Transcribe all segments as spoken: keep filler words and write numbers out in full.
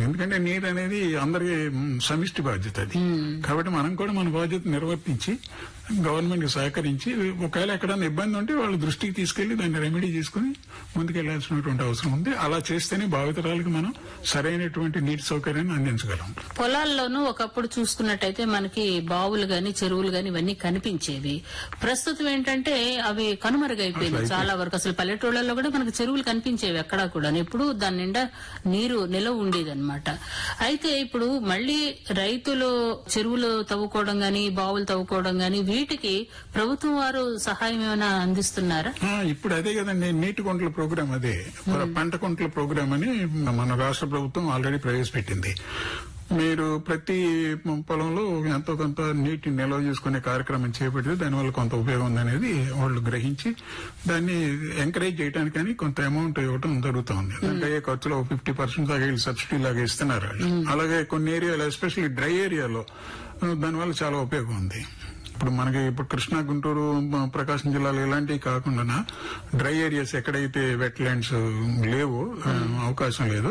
ఎందుకంటే నీరు అనేది అందరికి సమిష్టి బాధ్యత అది. కాబట్టి మనం కూడా మన బాధ్యత నిర్వర్తించి గవర్నమెంట్ కి సహకరించి ఒకవేళ ఎక్కడైనా ఇబ్బంది ఉంటే వాళ్ళ దృష్టికి తీసుకెళ్లి దాన్ని రెమెడీ చేసుకుని ముందుకెళ్లాల్సినటువంటి అవసరం ఉంది. అలా చేస్తేనే భావితరాలకు మనం సరైనటువంటి నీటి సౌకర్యాన్ని అందించగలం. పొలాల్లోనూ ఒకప్పుడు చూసుకున్నట్టయితే మనకి బావులు గాని చెరువులు గాని ఇవన్నీ కనిపించేవి. ప్రస్తుతం ఏంటంటే అవి కనుమరుగైపోయింది చాలా వరకు. అసలు పల్లెటూళ్లలో కూడా మనకు చెరువులు కనిపించేవి ఎక్కడా కూడా. ఎప్పుడు దాని నిండా నీరు నిలవ ఉండేదన్నమాట. అయితే ఇప్పుడు మళ్లీ రైతులు చెరువులు తవ్వుకోవడం గాని బావులు తవ్వుకోవడం గాని వీటికి ప్రభుత్వం వారు సహాయం ఏమైనా అందిస్తున్నారా? ఇప్పుడు అదే కదండి నీటి కుంటల ప్రోగ్రాం, అదే పంట కుంటల ప్రోగ్రాం అని మన రాష్ట్ర ప్రభుత్వం ఆల్రెడీ ప్రవేశపెట్టింది. మీరు ప్రతి పొలంలో ఎంతో కొంత నీటి నిల్వ చేసుకునే కార్యక్రమం చేపడితే దానివల్ల కొంత ఉపయోగం ఉందనేది వాళ్ళు గ్రహించి దాన్ని ఎంకరేజ్ చేయడానికని కొంత అమౌంట్ ఇవ్వడం జరుగుతుంది. దానికి అయ్యే ఖర్చులో ఫిఫ్టీ పర్సెంట్ దాకా సబ్సిడీ లాగా ఇస్తున్నారు. అలాగే కొన్ని ఏరియాలో ఎస్పెషల్లీ డ్రై ఏరియాలో దానివల్ల చాలా ఉపయోగం ఉంది. ఇప్పుడు మనకి ఇప్పుడు కృష్ణా, గుంటూరు, ప్రకాశం జిల్లాలు ఇలాంటివి కాకుండా డ్రై ఏరియాస్ ఎక్కడైతే వెట్ ల్యాండ్స్ లేవు, అవకాశం లేదు,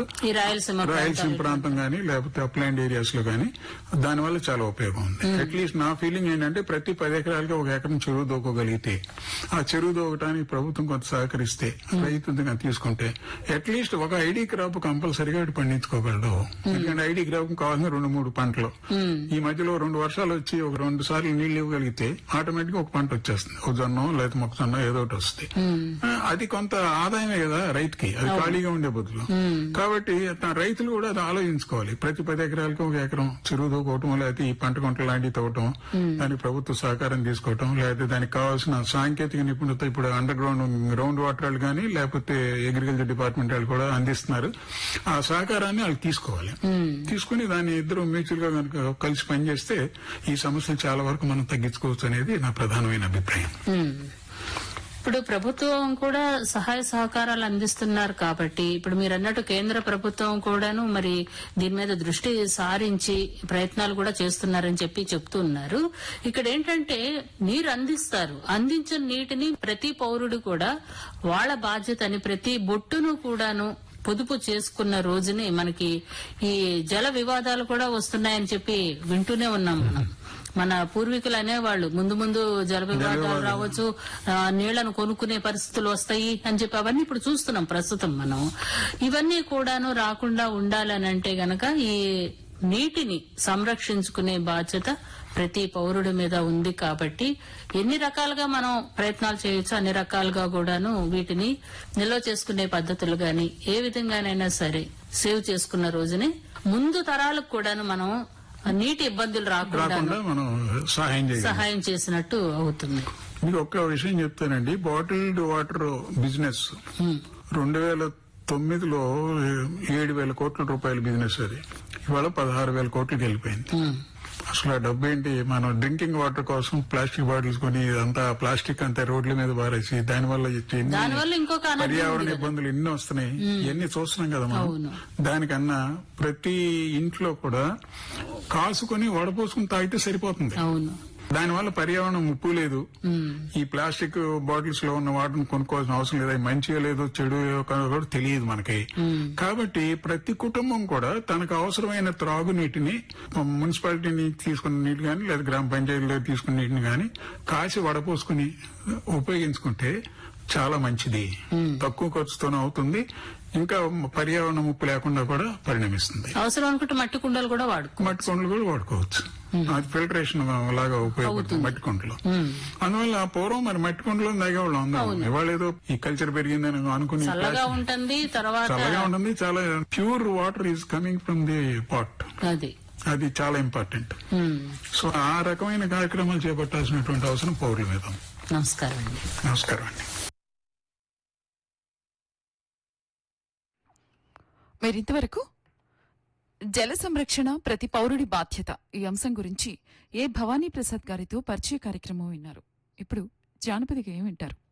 రాయలసీమ ప్రాంతం గానీ లేకపోతే అప్లాండ్ ఏరియాస్ లో గానీ దానివల్ల చాలా ఉపయోగం ఉంది. అట్లీస్ట్ నా ఫీలింగ్ ఏంటంటే ప్రతి పది ఎకరాలకి ఒక ఎకరం చెరువు దోకోగలిగితే, ఆ చెరువు దోకటానికి ప్రభుత్వం కొంత సహకరిస్తే, రైతు తీసుకుంటే అట్లీస్ట్ ఒక ఐడి క్రాప్ కంపల్సరీగా పండించుకోగలడు. ఎందుకంటే ఐడి క్రాప్ కావాల్సిన రెండు మూడు పంటలు. ఈ మధ్యలో రెండు వర్షాలు వచ్చి ఒక రెండు సార్లు నీళ్లు కలిగితే ఆటోమేటిక్ గా ఒక పంట వచ్చేస్తుంది. ఒక జొన్న లేదా మొక్కజొన్న ఏదో ఒకటి వస్తుంది. అది కొంత ఆదాయమే కదా రైతుకి, అది ఖాళీగా ఉండే బదులు. కాబట్టి రైతులు కూడా అది ఆలోచించుకోవాలి. ప్రతి పది ఎకరాలకి ఒక ఎకరం చెరువు తోకోవటం, లేకపోతే ఈ పంట కొంటలు లాంటివి తవ్వటం, దానికి ప్రభుత్వ సహకారం తీసుకోవటం, లేకపోతే దానికి కావాల్సిన సాంకేతిక నిపుణత ఇప్పుడు అండర్ గ్రౌండ్ గ్రౌండ్ వాటర్ వాళ్ళు కానీ లేకపోతే అగ్రికల్చర్ డిపార్ట్మెంట్ వాళ్ళు కూడా అందిస్తున్నారు. ఆ సహకారాన్ని వాళ్ళు తీసుకోవాలి. తీసుకుని దాన్ని ఇద్దరు మ్యూచువల్ గా కనుక కలిసి పనిచేస్తే ఈ సమస్యలు చాలా వరకు మనం తగ్గించుకోవచ్చు అనేది నా ప్రధానమైన అభిప్రాయం. ఇప్పుడు ప్రభుత్వం కూడా సహాయ సహకారాలు అందిస్తున్నారు కాబట్టి ఇప్పుడు మీరు అన్నట్టు కేంద్ర ప్రభుత్వం కూడాను మరి దీని మీద దృష్టి సారించి ప్రయత్నాలు కూడా చేస్తున్నారని చెప్పి చెప్తున్నారు. ఇక్కడ ఏంటంటే నీరు అందిస్తారు, అందించిన నీటిని ప్రతి పౌరుడు కూడా వాళ్ళ బాధ్యత అని ప్రతి బొట్టును కూడాను పొదుపు చేసుకున్న రోజుని మనకి ఈ జల వివాదాలు కూడా వస్తున్నాయని చెప్పి వింటూనే ఉన్నాం మనం. మన పూర్వీకులు అనేవాళ్లు ముందు ముందు జల వివాదాలు రావచ్చు, నీళ్లను కొనుక్కునే పరిస్థితులు వస్తాయి అని చెప్పి అవన్నీ ఇప్పుడు చూస్తున్నాం ప్రస్తుతం మనం. ఇవన్నీ కూడాను రాకుండా ఉండాలని అంటే గనక ఈ నీటిని సంరక్షించుకునే బాధ్యత ప్రతి పౌరుడి మీద ఉంది. కాబట్టి ఎన్ని రకాలుగా మనం ప్రయత్నాలు చేయొచ్చు అన్ని రకాలుగా కూడాను వీటిని నిల్వ చేసుకునే పద్ధతులు గాని ఏ విధంగానైనా సరే సేవ్ చేసుకున్న రోజుని ముందు తరాలకు కూడాను మనం నీటి ఇబ్బందులు రాకుండా మనం సహాయం చేసినట్టు అవుతుంది. మీకు ఒక్క విషయం చెప్తానండి. బాటిల్డ్ వాటర్ బిజినెస్ రెండు వేల తొమ్మిదిలో ఏడు వేల కోట్ల రూపాయల బిజినెస్ అది ఇవాళ పదహారు వేల కోట్లకి వెళ్ళిపోయింది. అసలు ఆ డబ్బు ఏంటి? మనం డ్రింకింగ్ వాటర్ కోసం ప్లాస్టిక్ బాటిల్స్ కొని ఇదంతా ప్లాస్టిక్ అంతా రోడ్ల మీద పారేసి దానివల్ల పర్యావరణ ఇబ్బందులు ఎన్ని వస్తున్నాయి, ఇవన్నీ చూస్తున్నాం కదా మనం. దానికన్నా ప్రతి ఇంట్లో కూడా కాసుకొని వడపోసుకుని తాగితే సరిపోతుంది. దానివల్ల పర్యావరణం ముప్పు లేదు. ఈ ప్లాస్టిక్ బాటిల్స్ లో ఉన్న వాటిని కొనుక్కోవాల్సిన అవసరం లేదు. అది మంచిగా లేదు చెడు కూడా తెలియదు మనకి. కాబట్టి ప్రతి కుటుంబం కూడా తనకు అవసరమైన త్రాగునీటిని మున్సిపాలిటీ నుంచి తీసుకున్న నీటి గాని లేదా గ్రామ పంచాయతీలో తీసుకున్న నీటిని గాని కాసి వడపోసుకుని ఉపయోగించుకుంటే చాలా మంచిది. తక్కువ ఖర్చుతోనే అవుతుంది, ఇంకా పర్యావరణ ముప్పు లేకుండా కూడా పరిణమిస్తుంది. అవసరం అనుకుంటే మట్టి కుండలు కూడా వాడుకో మట్టి కుండలు కూడా వాడుకోవచ్చు. అది ఫిల్టరేషన్ లాగా ఉపయోగపడుతుంది మట్టి కుండలు. అందువల్ల పూర్వం మరి మట్టి కుండలో తాగేవాళ్ళు ఉందాం. ఇవాళ ఏదో ఈ కల్చర్ పెరిగిందని అనుకుని చల్లగా ఉంటుంది, చల్లగా ఉంటుంది. చాలా pure water is coming from the pot. అది అది చాలా ఇంపార్టెంట్. సో ఆ రకమైన కార్యక్రమాలు చేపట్టాల్సినటువంటి అవసరం పౌరుల మీద. నమస్కారం అండి. నమస్కారం అండి. మీరింతవరకు జల సంరక్షణ ప్రతి పౌరుడి బాధ్యత ఈ అంశం గురించి ఏ భవానీ ప్రసాద్ గారితో పరిచయ కార్యక్రమం విన్నారు. ఇప్పుడు జానపద గేయం వింటారు.